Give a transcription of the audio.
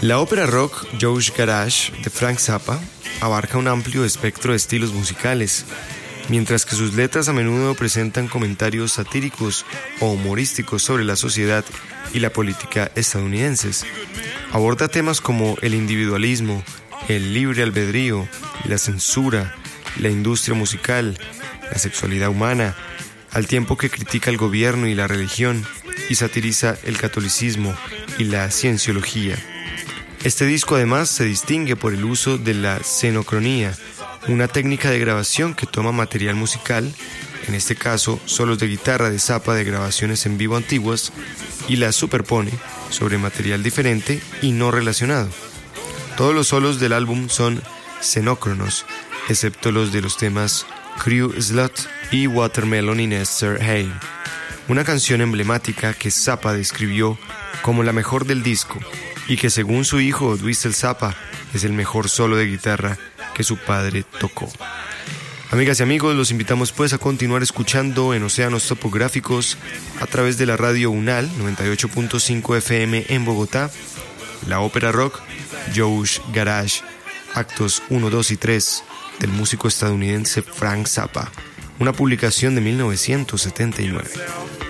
La ópera rock Josh Garage de Frank Zappa abarca un amplio espectro de estilos musicales, mientras que sus letras a menudo presentan comentarios satíricos o humorísticos sobre la sociedad y la política estadounidenses. Aborda temas como el individualismo, el libre albedrío, la censura, la industria musical, la sexualidad humana, al tiempo que critica el gobierno y la religión y satiriza el catolicismo y la cienciología. Este disco además se distingue por el uso de la xenocronía, una técnica de grabación que toma material musical, en este caso solos de guitarra de Zappa de grabaciones en vivo antiguas, y la superpone sobre material diferente y no relacionado. Todos los solos del álbum son xenócronos, excepto los de los temas Crew Slut y Watermelon in Esther Hay, una canción emblemática que Zappa describió como la mejor del disco y que según su hijo Dweezil Zappa es el mejor solo de guitarra que su padre tocó. Amigas y amigos, los invitamos pues a continuar escuchando en Océanos Topográficos a través de la radio UNAL 98.5 FM en Bogotá, la ópera rock Josh Garage, actos 1, 2 y 3 del músico estadounidense Frank Zappa, una publicación de 1979.